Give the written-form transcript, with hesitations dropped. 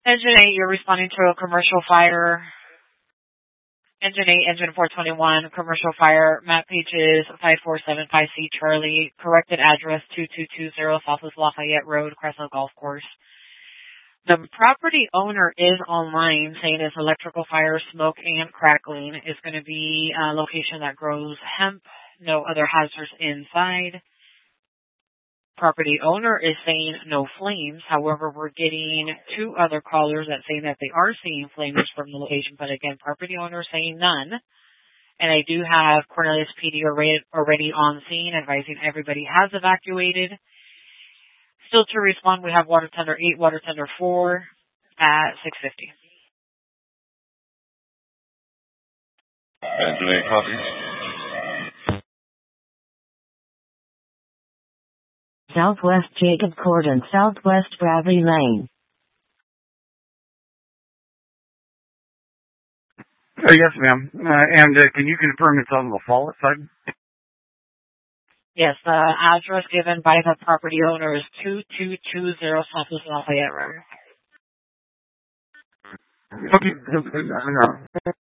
Engine 8, you're responding to a commercial fire. Engine 8, engine 421, commercial fire. Map pages 5475C Charlie. Corrected address 2220 Southwest Lafayette Road, Crestwood Golf Course. The property owner is online saying it's electrical fire, smoke, and crackling. It's going to be a location that grows hemp, no other hazards inside. Property owner is saying no flames. However, we're getting two other callers that say that they are seeing flames from the location, but again, property owner saying none. And I do have Cornelius PD already on scene advising everybody has evacuated. Still to respond, we have Water Tender 8, Water Tender 4 at 6:50. Engine 8, copy. Southwest Jacob Cordon, Southwest Bradley Lane. Yes, ma'am. And can you confirm it's on the Follett side? Yes, the address given by the property owner is 2220 Southwest Lafayette Road. Okay.